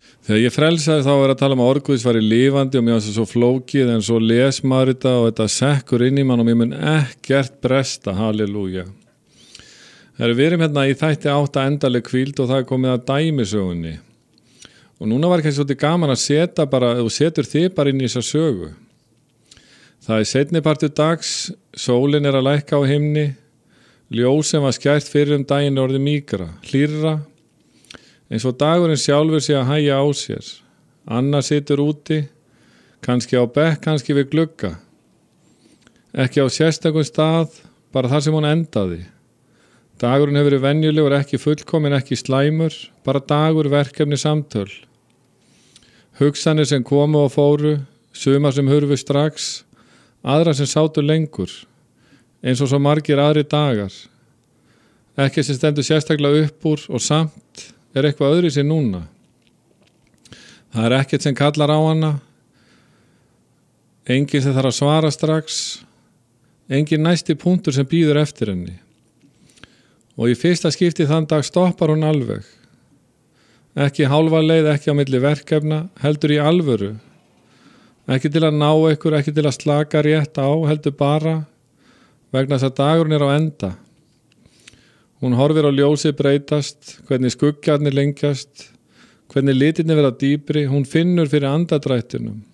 Þegar ég frelsaði þá að tala að orð Guðs væri lifandi og mér var svo flókið en svo les maður þetta og þetta sekkur inn í mann og mér mun ekkert bresta, halleluja. Við erum hérna í þætti 8 endaleg hvíld og það komið að dæmisögunni. Og núna var kannski svolítið gaman að setja bara, þú setur þig bara inn í þessa sögu. Það seinni partur dags, sólin að lækka á himni, ljós sem var skært fyrir daginn orðið mýkra, hlýrra, eins og dagurinn sjálfur sé að hægja á sér. Anna situr úti, kannski á bekk, kannski við glugga. Ekki á sérstakun stað, bara þar sem hún endaði. Dagurinn hefur verið venjulegur, ekki fullkomin, ekki slæmur, bara dagur, verkefni, samtöl. Hugsanir sem komu og fóru, sumar sem hurfu strax, aðra sem sátu lengur, eins og svo margir aðri dagar. Ekki sem stendur sérstaklega upp úr og samt eitthvað öðru sér núna. Það ekkert sem kallar á hana, enginn sem þarf að svara strax, enginn næsti punktur sem bíður eftir henni. Og í fyrsta skipti þann dag stoppar hún alveg. Ekki hálfa leið, ekki á milli verkefna, heldur í alvöru. Ekki til að ná ykkur, ekki til að slaka rétt á, heldur bara vegna þess að dagurinn á enda. Hún horfir á ljósið breytast, hvernig skuggjarnir lengjast, hvernig litirnir verða dýpri, hún finnur fyrir andadrættinum.